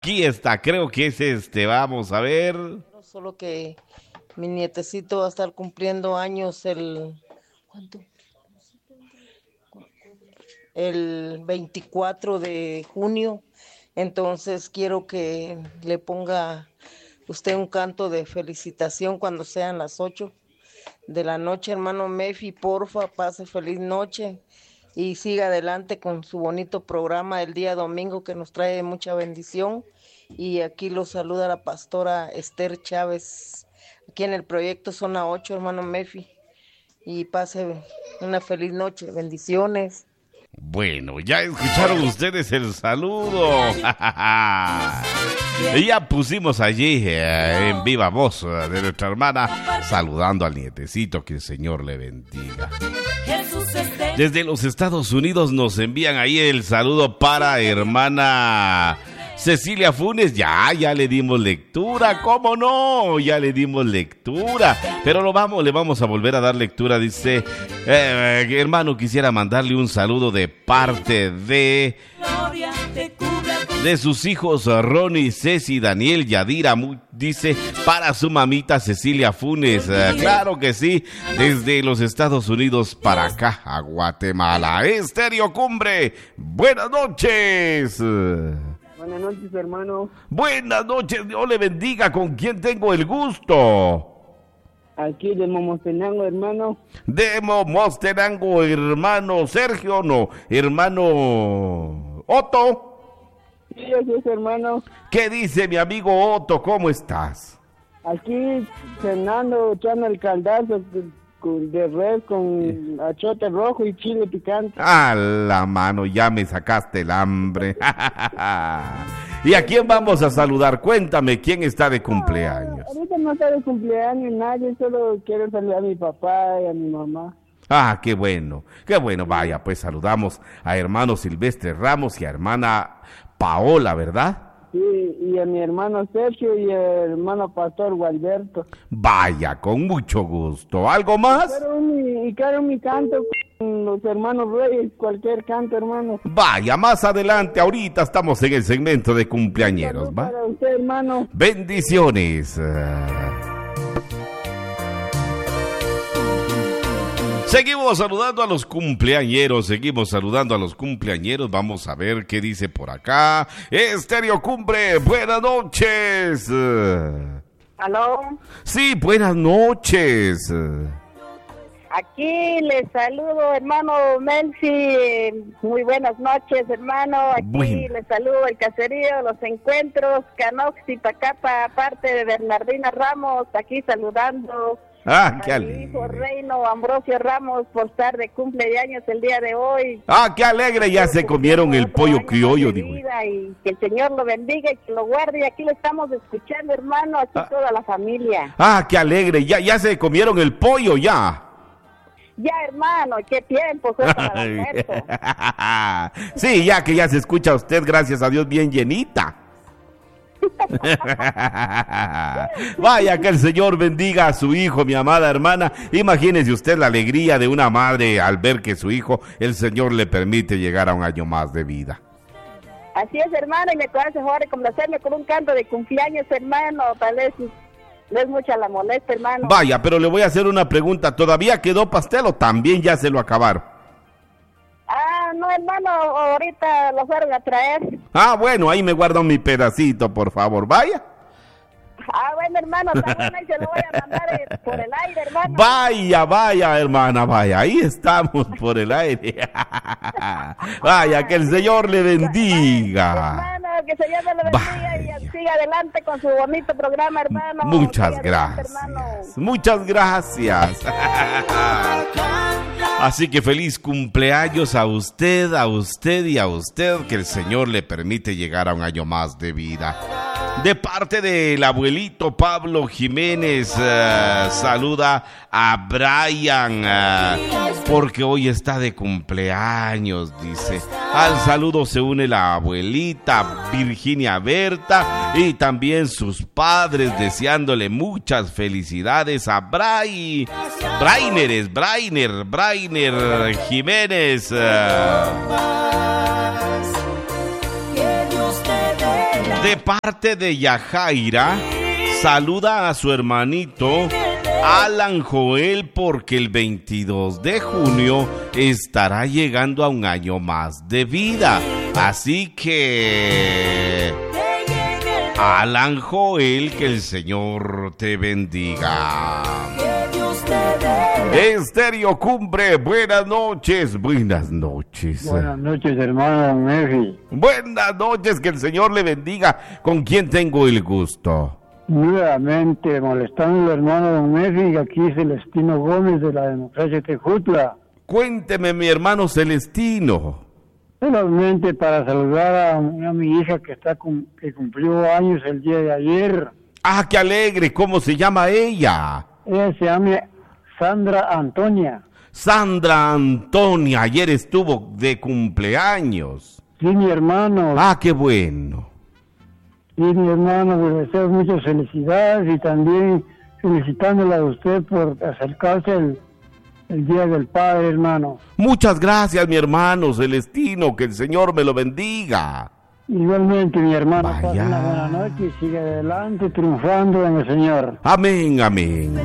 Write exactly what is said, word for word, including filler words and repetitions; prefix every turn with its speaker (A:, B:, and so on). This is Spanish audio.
A: Aquí está, creo que es este, vamos a ver.
B: Solo que mi nietecito va a estar cumpliendo años el... ¿Cuánto? El veinticuatro de junio, entonces quiero que le ponga usted un canto de felicitación cuando sean las ocho de la noche, hermano Mefi, porfa, pase feliz noche y siga adelante con su bonito programa el día domingo que nos trae mucha bendición. Y aquí lo saluda la pastora Esther Chávez, aquí en el proyecto Zona ocho, hermano Mefi, y pase una feliz noche, bendiciones.
A: Bueno, ya escucharon ustedes el saludo. Y ya pusimos allí eh, en viva voz de nuestra hermana saludando al nietecito, que el Señor le bendiga. Desde los Estados Unidos nos envían ahí el saludo para hermana Cecilia Funes. Ya, ya le dimos lectura, ¿cómo no? Ya le dimos lectura, pero lo vamos, le vamos a volver a dar lectura. Dice, eh, hermano, quisiera mandarle un saludo de parte de de sus hijos Ronnie, Ceci, Daniel, Yadira. Dice, para su mamita Cecilia Funes. Eh, claro que sí, desde los Estados Unidos para acá, a Guatemala. Estéreo Cumbre, buenas noches.
C: Buenas noches, hermano.
A: Buenas noches, Dios le bendiga. ¿Con quién tengo el gusto?
C: Aquí de Momostenango, hermano.
A: De Momostenango, hermano Sergio, no, hermano Otto.
C: Sí, así es, hermano.
A: ¿Qué dice mi amigo Otto? ¿Cómo estás?
C: Aquí cenando, echando el caldazo de res con achote rojo y chile picante.
A: A la mano, ya me sacaste el hambre. ¿Y a quién vamos a saludar? Cuéntame, ¿quién está de cumpleaños?
C: Ah, ahorita no está de cumpleaños nadie, solo quiero saludar a mi papá y a mi mamá.
A: Ah, qué bueno, qué bueno. Vaya, pues saludamos a hermano Silvestre Ramos y a hermana Paola, ¿verdad?
C: Sí, y a mi hermano Sergio y el hermano Pastor Gualberto.
A: Vaya, con mucho gusto. ¿Algo más?
C: Y quiero mi canto con los hermanos Reyes, cualquier canto, hermano.
A: Vaya, más adelante, ahorita estamos en el segmento de cumpleañeros, ¿va?
C: Para usted, hermano.
A: Bendiciones. Seguimos saludando a los cumpleañeros, seguimos saludando a los cumpleañeros. Vamos a ver qué dice por acá. Estéreo Cumbre, buenas noches.
D: ¿Aló?
A: Sí, buenas noches.
D: Aquí les saludo, hermano Melfi. Muy buenas noches, hermano. Aquí bueno. Les saludo el caserío, los encuentros, Canox y Pacapa, parte de Bernardina Ramos, aquí saludando.
A: Ah, qué alegre.
D: Mi hijo Reino Ambrosio Ramos por estar de cumpleaños el día de hoy.
A: Ah, qué alegre, ya se comieron el pollo criollo, digo.
D: Y que el Señor lo bendiga y que lo guarde. Y aquí lo estamos escuchando, hermano, aquí ah. toda la familia.
A: Ah, qué alegre, ya, ya se comieron el pollo, ya.
D: Ya, hermano, qué tiempo fue para el almuerzo.
A: Sí, ya que ya se escucha usted, gracias a Dios, bien llenita. Vaya, que el Señor bendiga a su hijo, mi amada hermana. Imagínese usted la alegría de una madre al ver que su hijo, el Señor le permite llegar a un año más de vida.
D: Así es, hermano, y me parece ahora complacerme con un canto de cumpleaños, hermano. Tal vez no es mucha la molestia, hermano.
A: Vaya, pero le voy a hacer una pregunta. ¿Todavía quedó pastel o también ya se lo acabaron?
D: Ah, no, hermano, ahorita lo fueron a traer.
A: Ah, bueno, ahí me guardan mi pedacito, por favor, vaya.
D: Ah, bueno, hermano, también ahí se lo voy a mandar eh, por el aire, hermano.
A: Vaya, vaya, hermana, vaya, ahí estamos por el aire. Vaya, que el Señor le bendiga.
D: Vaya, hermano, que el Señor le bendiga. Vaya. Y siga adelante con su bonito programa, hermano.
A: Muchas siga gracias. Adelante, muchas gracias. Así que feliz cumpleaños a usted, a usted y a usted, que el Señor le permite llegar a un año más de vida. De parte del abuelito Pablo Jiménez, uh, saluda a Brian, uh, porque hoy está de cumpleaños, dice. Al saludo se une la abuelita Virginia Berta y también sus padres, deseándole muchas felicidades a Bray. Brainer es Brainer, Brainer Jiménez. Uh, De parte de Yajaira, saluda a su hermanito Alan Joel porque el veintidós de junio estará llegando a un año más de vida. Así que, Alan Joel, que el Señor te bendiga. Estéreo Cumbre, buenas noches, buenas noches.
C: Buenas noches, hermano Mefi.
A: Buenas noches, que el Señor le bendiga. ¿Con quién tengo el gusto?
C: Nuevamente molestando al hermano Don Mefi, aquí Celestino Gómez de la Democracia Tejutla.
A: Cuénteme, mi hermano Celestino.
C: Solamente para saludar a, a mi hija que está cum, que cumplió años el día de ayer.
A: Ah, qué alegre. ¿Cómo se llama ella?
C: Ella se llama Sandra Antonia.
A: Sandra Antonia, ayer estuvo de cumpleaños.
C: Sí, mi hermano.
A: Ah, qué bueno.
C: Sí, mi hermano, le deseo muchas felicidades y también felicitándola a usted por acercarse el, el Día del Padre, hermano.
A: Muchas gracias, mi hermano Celestino, que el Señor me lo bendiga.
C: Igualmente, mi hermano,
A: Vaya.
C: pase una buena noche y sigue adelante triunfando en el Señor.
A: Amén, amén.